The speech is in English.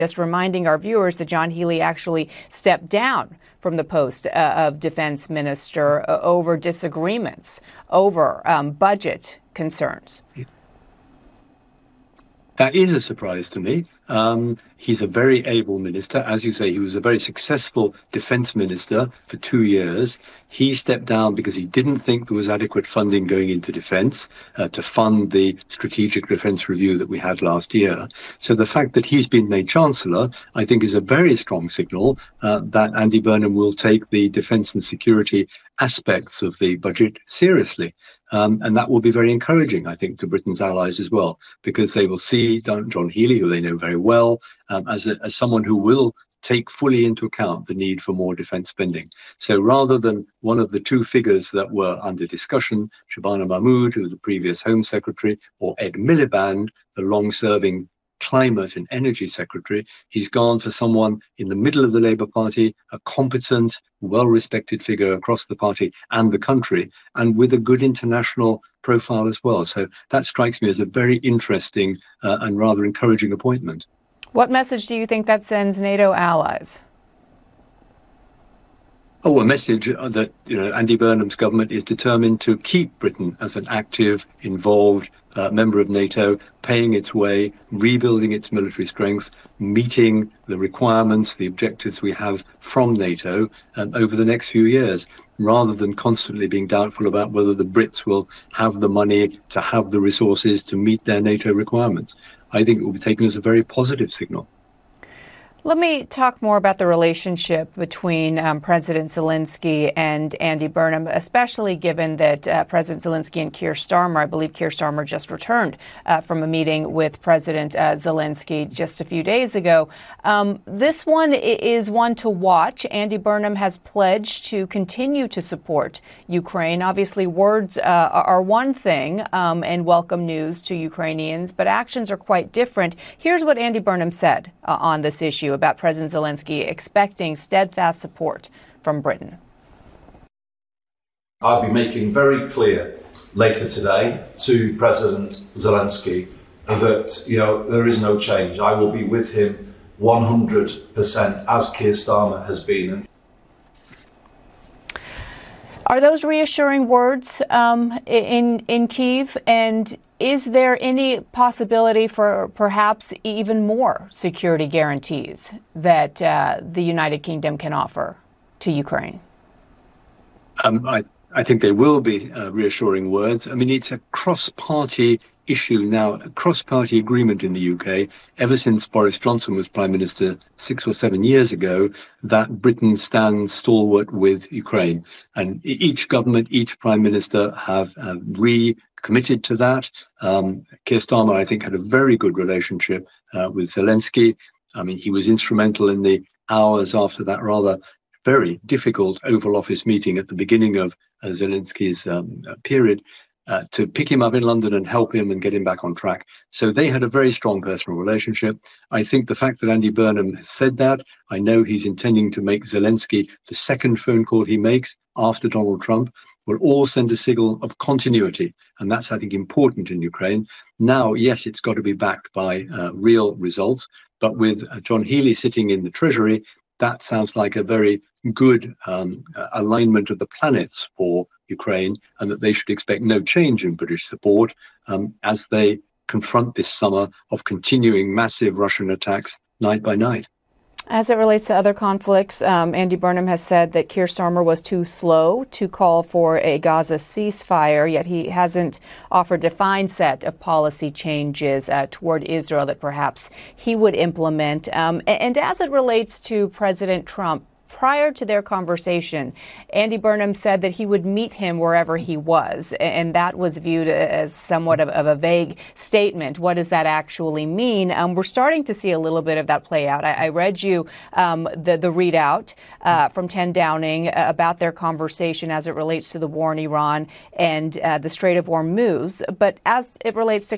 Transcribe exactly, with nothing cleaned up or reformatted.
Just reminding our viewers that John Healey actually stepped down from the post uh, of defense minister uh, over disagreements over um, budget concerns. That is a surprise to me. Um, he's a very able minister. As you say, he was a very successful defense minister for two years. He stepped down because he didn't think there was adequate funding going into defense uh, to fund the strategic defense review that we had last year. So the fact that he's been made chancellor, I think, is a very strong signal uh, that Andy Burnham will take the defense and security aspects of the budget seriously. Um, and that will be very encouraging, I think, to Britain's allies as well, because they will see John Healey, who they know very well, um, as, a, as someone who will take fully into account the need for more defence spending. So rather than one of the two figures that were under discussion, Shabana Mahmood, who was the previous Home Secretary, or Ed Miliband, the long-serving Climate and Energy Secretary, he's gone for someone in the middle of the Labour Party, a competent, well-respected figure across the party and the country, and with a good international profile as well. So that strikes me as a very interesting uh, and rather encouraging appointment. What message do you think that sends NATO allies? Oh, a message that, you know, Andy Burnham's government is determined to keep Britain as an active, involved uh, member of NATO, paying its way, rebuilding its military strength, meeting the requirements, the objectives we have from NATO um, over the next few years, rather than constantly being doubtful about whether the Brits will have the money to have the resources to meet their NATO requirements. I think it will be taken as a very positive signal. Let me talk more about the relationship between um, President Zelensky and Andy Burnham, especially given that uh, President Zelensky and Keir Starmer, I believe Keir Starmer just returned uh, from a meeting with President uh, Zelensky just a few days ago. Um, this one is one to watch. Andy Burnham has pledged to continue to support Ukraine. Obviously, words uh, are one thing um, and welcome news to Ukrainians, but actions are quite different. Here's what Andy Burnham said uh, on this issue about President Zelensky expecting steadfast support from Britain. I'll be making very clear later today to President Zelensky that, you know, there is no change. I will be with him one hundred percent, as Keir Starmer has been. Are those reassuring words um, in in Kyiv? And is there any possibility for perhaps even more security guarantees that uh, the United Kingdom can offer to Ukraine? Um, I, I think they will be uh, reassuring words. I mean, it's a cross-party issue now, a cross-party agreement in the U K, ever since Boris Johnson was Prime Minister six or seven years ago, that Britain stands stalwart with Ukraine. And each government, each Prime Minister have uh, re committed to that. Um, Keir Starmer, I think, had a very good relationship uh, with Zelensky. I mean, he was instrumental in the hours after that rather very difficult Oval Office meeting at the beginning of uh, Zelensky's um, period uh, to pick him up in London and help him and get him back on track. So they had a very strong personal relationship. I think the fact that Andy Burnham has said that, I know he's intending to make Zelensky the second phone call he makes after Donald Trump, will all send a signal of continuity. And that's, I think, important in Ukraine. Now, yes, it's got to be backed by uh, real results. But with uh, John Healey sitting in the Treasury, that sounds like a very good um, alignment of the planets for Ukraine, and that they should expect no change in British support um, as they confront this summer of continuing massive Russian attacks night by night. As it relates to other conflicts, um, Andy Burnham has said that Keir Starmer was too slow to call for a Gaza ceasefire, yet he hasn't offered a defined set of policy changes uh, toward Israel that perhaps he would implement. Um, and as it relates to President Trump, prior to their conversation, Andy Burnham said that he would meet him wherever he was, and that was viewed as somewhat of, of a vague statement. What does that actually mean? Um, we're starting to see a little bit of that play out. I, I read you um, the, the readout uh, from Ten Downing uh, about their conversation as it relates to the war in Iran and uh, the Strait of Hormuz. But as it relates to